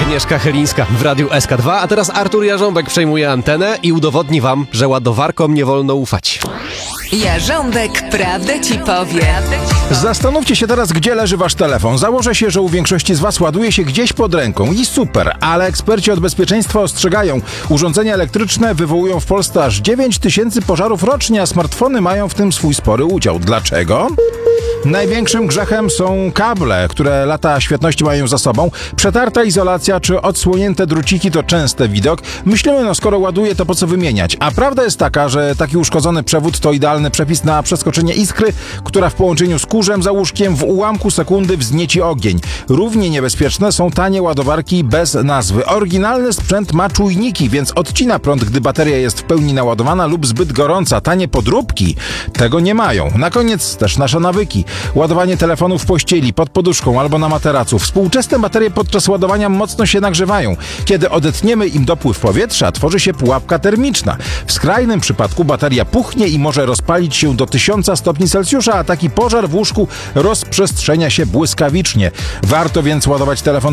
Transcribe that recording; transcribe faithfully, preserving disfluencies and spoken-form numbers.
Agnieszka Chylińska w Radiu S K dwa, a teraz Artur Jarząbek przejmuje antenę i udowodni wam, że ładowarkom nie wolno ufać. Jarząbek prawdę ci powie. Zastanówcie się teraz, gdzie leży wasz telefon. Założę się, że u większości z was ładuje się gdzieś pod ręką i super, ale eksperci od bezpieczeństwa ostrzegają. Urządzenia elektryczne wywołują w Polsce aż dziewięć tysięcy pożarów rocznie, a smartfony mają w tym swój spory udział. Dlaczego? Największym grzechem są kable, które lata świetności mają za sobą. Przetarta izolacja czy odsłonięte druciki to częsty widok. Myślimy, no skoro ładuje, to po co wymieniać? A prawda jest taka, że taki uszkodzony przewód to idealny przepis na przeskoczenie iskry, która w połączeniu z kurzem za łóżkiem w ułamku sekundy wznieci ogień. Równie niebezpieczne są tanie ładowarki bez nazwy. Oryginalny sprzęt ma czujniki, więc odcina prąd, gdy bateria jest w pełni naładowana lub zbyt gorąca. Tanie podróbki tego nie mają. Na koniec też nasze nawyki. Ładowanie telefonu w pościeli, pod poduszką albo na materacu. Współczesne baterie podczas ładowania mocno się nagrzewają. Kiedy odetniemy im dopływ powietrza, tworzy się pułapka termiczna. W skrajnym przypadku bateria puchnie i może rozpalić się do tysiąca stopni Celsjusza, a taki pożar w łóżku rozprzestrzenia się błyskawicznie. Warto więc ładować telefon